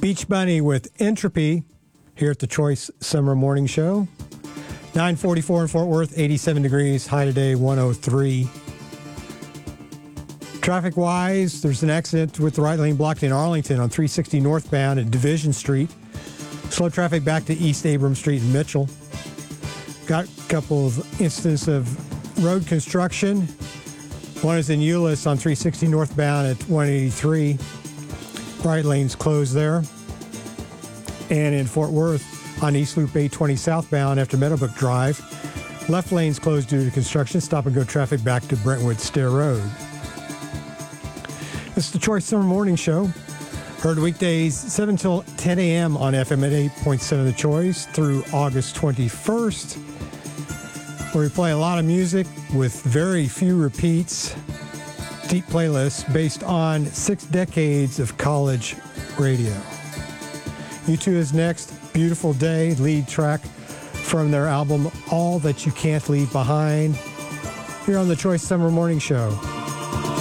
Beach Bunny with Entropy here at the Choice Summer Morning Show. 9:44 in Fort Worth, 87 degrees, high today 103. Traffic-wise, there's an accident with the right lane blocked in Arlington on 360 northbound at Division Street. Slow traffic back to East Abrams Street in Mitchell. Got a couple of instances of road construction. One is in Euless on 360 northbound at 183. Right lane's closed there. And in Fort Worth on East Loop 820 southbound after Meadowbrook Drive, left lane's closed due to construction. Stop and go traffic back to Brentwood Stair Road. This is the Choice Summer Morning Show. Heard weekdays 7 till 10 a.m. on FM at 8.7 The Choice through August 21st, where we play a lot of music with very few repeats. Deep playlists based on 6 decades of college radio. U2 is next. Beautiful Day, lead track from their album All That You Can't Leave Behind, here on the Choice Summer Morning Show.